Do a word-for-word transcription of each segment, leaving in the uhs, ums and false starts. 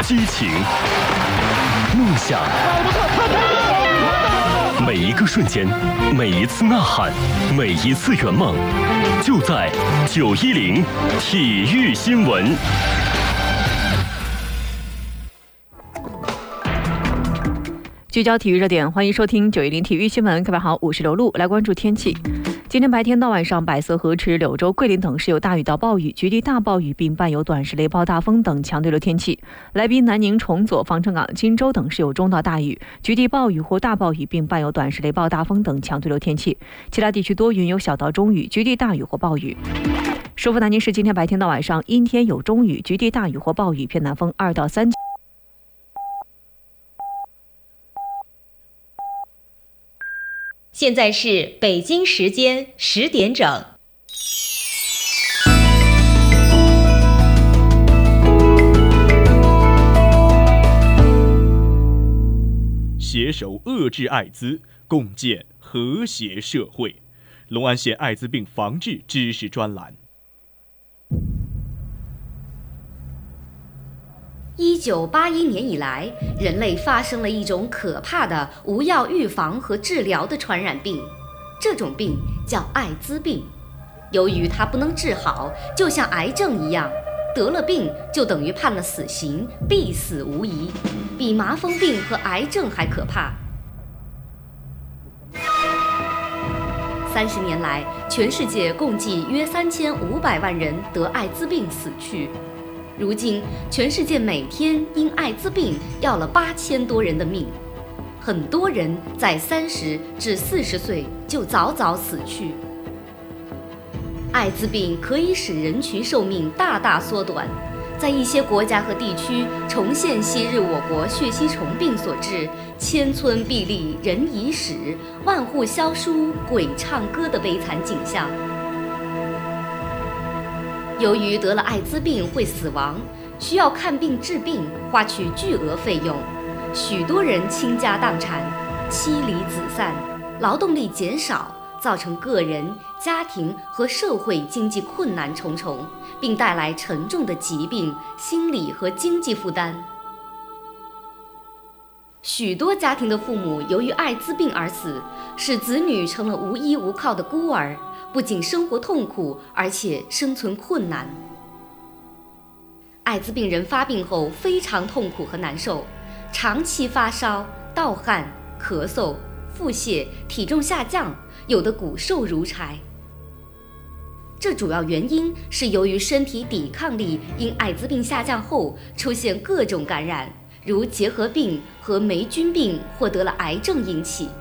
激情、梦想，每一个瞬间，每一次呐喊，每一次圆梦，就在九一零体育新闻。 聚焦体育热点，欢迎收听九一零体育新闻。各位好，我是刘露，来关注天气。今天白天到晚上，百色、河池、柳州、桂林等市有大雨到暴雨，局地大暴雨，并伴有短时雷暴、大风等强对流天气。来宾、南宁、崇左、防城港、荆州等市有中到大雨，局地暴雨或大暴雨，并伴有短时雷暴、大风等强对流天气。其他地区多云，有小到中雨，局地大雨或暴雨。首府南宁市今天白天到晚上阴天有中雨，局地大雨或暴雨，偏南风二到三。 现在是北京时间十点整。 携手遏制艾滋，共建和谐社会。隆安县艾滋病防治知识专栏。 一九八一年以来，人类发生了一种可怕的无药预防和治疗的传染病，这种病叫艾滋病。由于它不能治好，就像癌症一样，得了病就等于判了死刑，必死无疑，比麻风病和癌症还可怕。三十年来，全世界共计约三千五百万人得艾滋病死去。如今，全世界每天因艾滋病要了八千多人的命，很多人在三十至四十岁就早早死去。艾滋病可以使人群寿命大大缩短，在一些国家和地区重现昔日我国血吸虫病所致千村壁立人已死，万户萧疏鬼唱歌的悲惨景象。由于得了艾滋病会死亡，需要看病治病，花去巨额费用，许多人倾家荡产，妻离子散，劳动力减少，造成个人、家庭和社会经济困难重重，并带来沉重的疾病、心理和经济负担。许多家庭的父母由于艾滋病而死，使子女成了无依无靠的孤儿，不仅生活痛苦，而且生存困难。艾滋病人发病后非常痛苦和难受，长期发烧、盗汗、咳嗽、腹泻，体重下降，有的骨瘦如柴。这主要原因是由于身体抵抗力因艾滋病下降后出现各种感染，如结核病和霉菌病或得了癌症引起。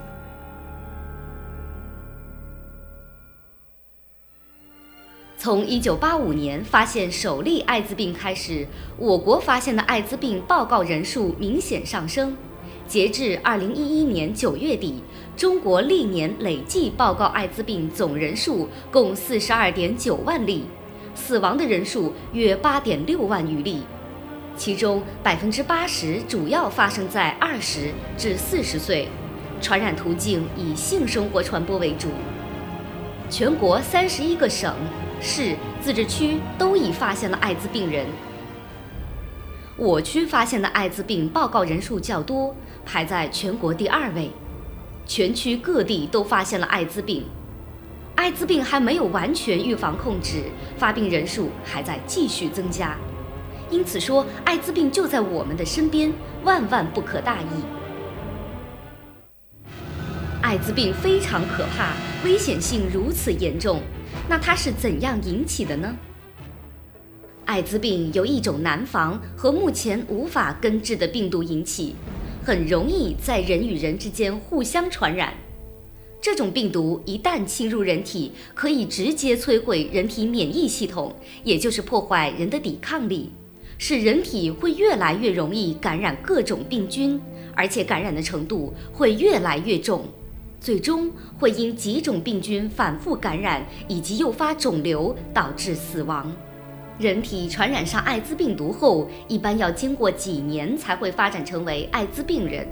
从一九八五年发现首例艾滋病开始，我国发现的艾滋病报告人数明显上升。截至二零一一年九月底，中国历年累计报告艾滋病总人数共四十二点九万例，死亡的人数约八点六万余例，其中百分之八十主要发生在二十至四十岁，传染途径以性生活传播为主。全国三十一个省、市、自治区都已发现了艾滋病人。我区发现的艾滋病报告人数较多，排在全国第二位。全区各地都发现了艾滋病，艾滋病还没有完全预防控制，发病人数还在继续增加。因此说，艾滋病就在我们的身边，万万不可大意。艾滋病非常可怕，危险性如此严重，那它是怎样引起的呢？艾滋病由一种难防和目前无法根治的病毒引起，很容易在人与人之间互相传染。这种病毒一旦侵入人体，可以直接摧毁人体免疫系统，也就是破坏人的抵抗力，使人体会越来越容易感染各种病菌，而且感染的程度会越来越重，最终会因几种病菌反复感染以及诱发肿瘤，导致死亡。人体传染上艾滋病毒后，一般要经过几年才会发展成为艾滋病人。